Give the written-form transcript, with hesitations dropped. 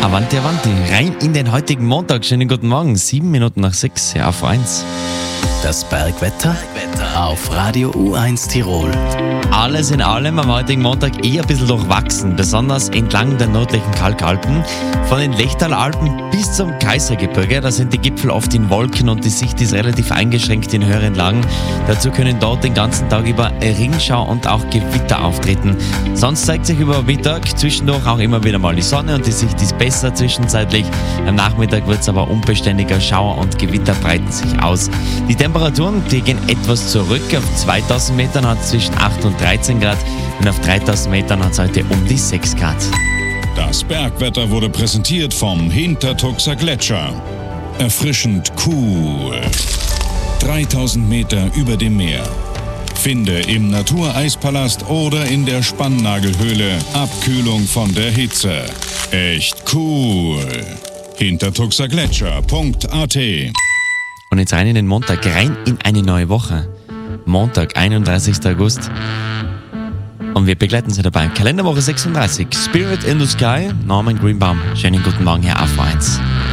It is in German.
Avanti, Avanti, rein in den heutigen Montag. Schönen guten Morgen, 7 Minuten nach 6, ja, auf 1. Das Bergwetter auf Radio U1 Tirol. Alles in allem am heutigen Montag eher ein bisschen durchwachsen, besonders entlang der nördlichen Kalkalpen. Von den Lechtalalpen bis zum Kaisergebirge, da sind die Gipfel oft in Wolken und die Sicht ist relativ eingeschränkt in höheren Lagen. Dazu können dort den ganzen Tag über Ringschau und auch Gewitter auftreten. Sonst zeigt sich über Mittag zwischendurch auch immer wieder mal die Sonne und die Sicht ist besser zwischenzeitlich. Am Nachmittag wird es aber unbeständiger, Schauer und Gewitter breiten sich aus. Die Temperaturen, die gehen etwas zurück. Auf 2000 Metern hat es zwischen 8 und 13 Grad und auf 3000 Metern hat es heute um die 6 Grad. Das Bergwetter wurde präsentiert vom Hintertuxer Gletscher. Erfrischend cool. 3000 Meter über dem Meer. Finde im Natureispalast oder in der Spannnagelhöhle Abkühlung von der Hitze. Echt cool. Hintertuxergletscher.at. Und jetzt rein in den Montag, rein in eine neue Woche. Montag, 31. August. Und wir begleiten Sie dabei. Kalenderwoche 36. Spirit in the Sky, Norman Greenbaum. Schönen guten Morgen, Herr A1.